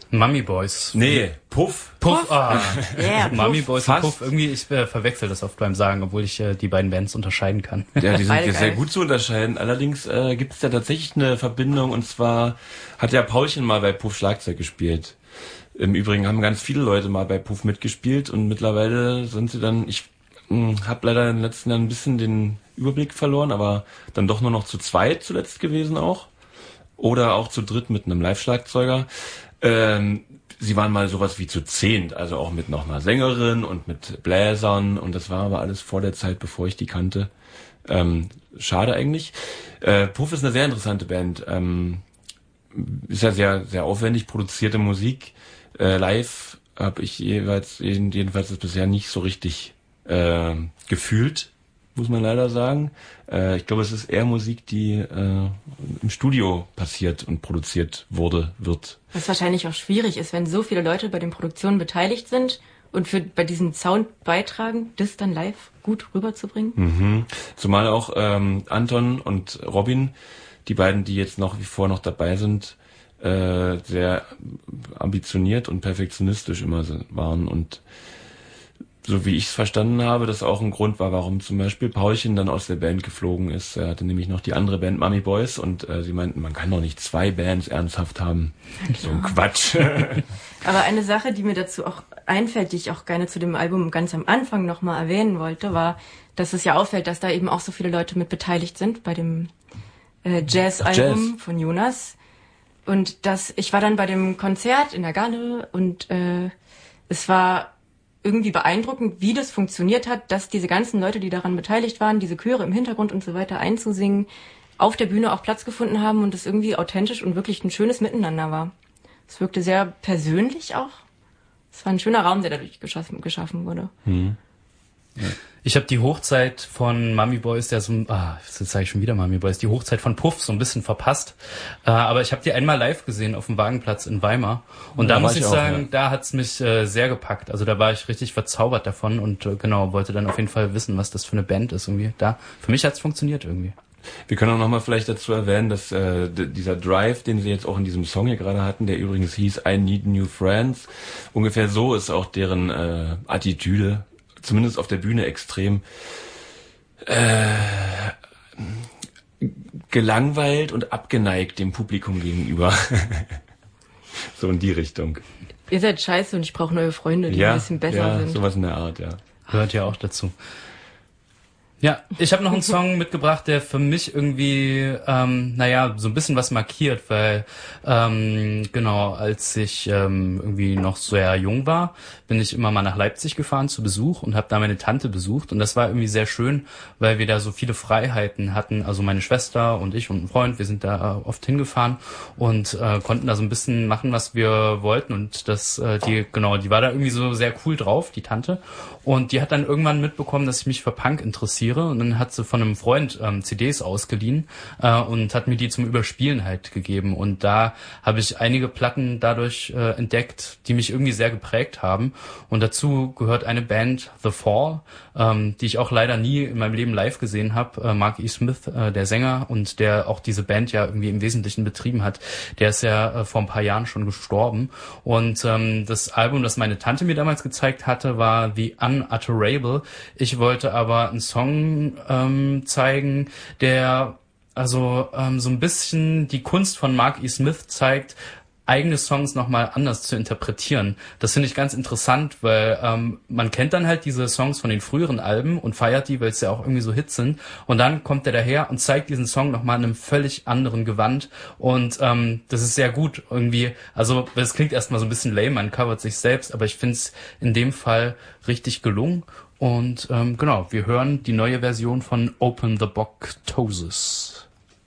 Mummy Boys. Nee, Puff. Puff, Yeah, Mummy Puff. Boys Fast. und Puff. Irgendwie, ich verwechsel das oft beim Sagen, obwohl ich die beiden Bands unterscheiden kann. Ja, die sind Beide ja sehr geil. gut zu unterscheiden. Allerdings gibt es da tatsächlich eine Verbindung, und zwar hat ja Paulchen mal bei Puff Schlagzeug gespielt. Im Übrigen haben ganz viele Leute mal bei Puff mitgespielt, und mittlerweile sind sie dann, ich habe leider in den letzten Jahren ein bisschen den Überblick verloren, aber dann doch nur noch zu zweit zuletzt gewesen auch. Oder auch zu dritt mit einem Live-Schlagzeuger. Sie waren mal sowas wie zu 10, also auch mit noch einer Sängerin und mit Bläsern, und das war aber alles vor der Zeit, bevor ich die kannte. Schade eigentlich. Puff ist eine sehr interessante Band. Ist ja sehr, sehr aufwendig produzierte Musik. Live habe ich jedenfalls das bisher nicht so richtig gefühlt, muss man leider sagen. Ich glaube, es ist eher Musik, die im Studio passiert und produziert wird. Was wahrscheinlich auch schwierig ist, wenn so viele Leute bei den Produktionen beteiligt sind und bei diesem Sound beitragen, das dann live gut rüberzubringen. Mhm. Zumal auch Anton und Robin, die beiden, die jetzt noch wie vor noch dabei sind, sehr ambitioniert und perfektionistisch immer waren, und so wie ich es verstanden habe, das auch ein Grund war, warum zum Beispiel Paulchen dann aus der Band geflogen ist. Er hatte nämlich noch die andere Band Mummy Boys, und sie meinten, man kann doch nicht 2 Bands ernsthaft haben. So ein Quatsch. Aber eine Sache, die mir dazu auch einfällt, die ich auch gerne zu dem Album ganz am Anfang nochmal erwähnen wollte, war, dass es ja auffällt, dass da eben auch so viele Leute mit beteiligt sind bei dem Jazz-Album von Jonas. Und ich war dann bei dem Konzert in der Galle, und es war irgendwie beeindruckend, wie das funktioniert hat, dass diese ganzen Leute, die daran beteiligt waren, diese Chöre im Hintergrund und so weiter einzusingen, auf der Bühne auch Platz gefunden haben und es irgendwie authentisch und wirklich ein schönes Miteinander war. Es wirkte sehr persönlich auch. Es war ein schöner Raum, der dadurch geschaffen wurde. Mhm. Ich habe die Hochzeit von Mummy Boys, jetzt zeige ich schon wieder Mummy Boys, die Hochzeit von Puff so ein bisschen verpasst. Aber ich habe die einmal live gesehen auf dem Wagenplatz in Weimar. Und da muss ich sagen, da hat's mich sehr gepackt. Also da war ich richtig verzaubert davon und wollte dann auf jeden Fall wissen, was das für eine Band ist irgendwie. Für mich hat's funktioniert irgendwie. Wir können auch nochmal vielleicht dazu erwähnen, dass dieser Drive, den sie jetzt auch in diesem Song hier gerade hatten, der übrigens hieß I Need New Friends, ungefähr so ist auch deren Attitüde, zumindest auf der Bühne, extrem gelangweilt und abgeneigt dem Publikum gegenüber. So in die Richtung. Ihr seid scheiße und ich brauche neue Freunde, die ein bisschen besser sind. Ja, sowas in der Art, ja. Gehört ja auch dazu. Ja, ich habe noch einen Song mitgebracht, der für mich irgendwie, so ein bisschen was markiert, weil, als ich irgendwie noch sehr jung war, bin ich immer mal nach Leipzig gefahren zu Besuch und habe da meine Tante besucht, und das war irgendwie sehr schön, weil wir da so viele Freiheiten hatten, also meine Schwester und ich und ein Freund, wir sind da oft hingefahren und konnten da so ein bisschen machen, was wir wollten, und die war da irgendwie so sehr cool drauf, die Tante, und die hat dann irgendwann mitbekommen, dass ich mich für Punk interessiere. Und dann hat sie von einem Freund CDs ausgeliehen und hat mir die zum Überspielen halt gegeben. Und da habe ich einige Platten dadurch entdeckt, die mich irgendwie sehr geprägt haben. Und dazu gehört eine Band, The Fall, die ich auch leider nie in meinem Leben live gesehen habe. Mark E. Smith, der Sänger, und der auch diese Band ja irgendwie im Wesentlichen betrieben hat, der ist ja vor ein paar Jahren schon gestorben. Und das Album, das meine Tante mir damals gezeigt hatte, war The Unutterable. Ich wollte aber einen Song zeigen, der so ein bisschen die Kunst von Mark E. Smith zeigt, eigene Songs nochmal anders zu interpretieren. Das finde ich ganz interessant, weil man kennt dann halt diese Songs von den früheren Alben und feiert die, weil es ja auch irgendwie so Hits sind. Und dann kommt er daher und zeigt diesen Song nochmal in einem völlig anderen Gewand. Und das ist sehr gut irgendwie. Also es klingt erstmal so ein bisschen lame, man covert sich selbst, aber ich finde es in dem Fall richtig gelungen. Und wir hören die neue Version von Open the Book Tosis.